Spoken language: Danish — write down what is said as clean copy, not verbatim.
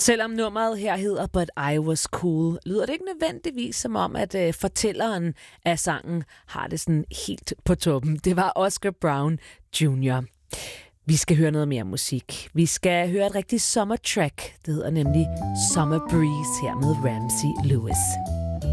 Selvom nummeret her hedder But I Was Cool, lyder det ikke nødvendigvis som om, at fortælleren af sangen har det sådan helt på toppen. Det var Oscar Brown Jr. Vi skal høre noget mere musik. Vi skal høre et rigtigt sommertrack. Det hedder nemlig Summer Breeze her med Ramsey Lewis.